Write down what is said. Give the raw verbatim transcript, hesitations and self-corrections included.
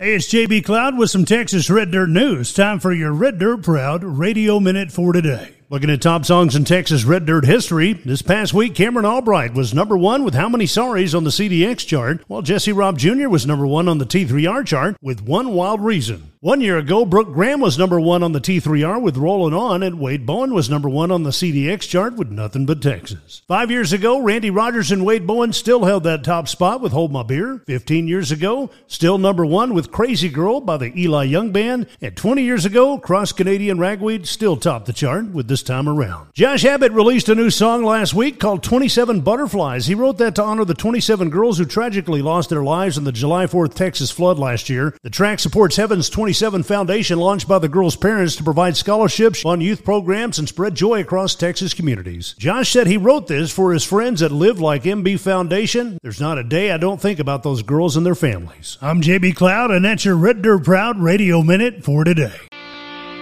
Hey, it's J B Cloud with some Texas Red Dirt news. Time for your Red Dirt Proud Radio Minute for today. Looking at top songs in Texas Red Dirt history, this past week, Cameron Albright was number one with How Many Sorries on the C D X chart, while Jesse Robb Junior was number one on the T three R chart with One Wild Reason. One year ago, Brooke Graham was number one on the T three R with Rollin' On, and Wade Bowen was number one on the C D X chart with Nothing But Texas. Five years ago, Randy Rogers and Wade Bowen still held that top spot with Hold My Beer. Fifteen years ago, still number one with Crazy Girl by the Eli Young Band. And twenty years ago, Cross Canadian Ragweed still topped the chart with This Time Around. Josh Abbott released a new song last week called twenty-seven Butterflies. He wrote that to honor the twenty-seven girls who tragically lost their lives in the July fourth Texas flood last year. The track supports Heaven's twenty-seven Foundation, launched by the girls' parents to provide scholarships on youth programs and spread joy across Texas communities. Josh said he wrote this for his friends that live like M B Foundation. There's not a day I don't think about those girls and their families. I'm J B Cloud, and that's your Red Dirt Proud Radio Minute for today.